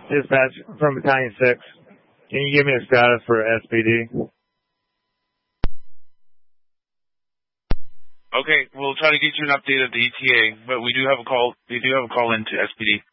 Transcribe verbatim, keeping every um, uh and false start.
Dispatch from Battalion six. Can you give me a status for S P D? Okay, we'll try to get you an update of the E T A, but we do have a call. We do have a call into S P D.